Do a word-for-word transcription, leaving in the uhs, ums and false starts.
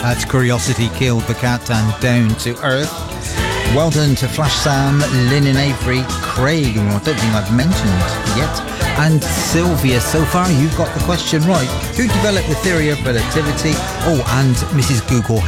That's Curiosity Killed the Cat and Down to Earth. Well done to Flash Sam, Lynn and Avery, Craig, who I don't think I've mentioned yet, and Sylvia. So far you've got the question right. Who developed the theory of relativity? Oh, and Missus Google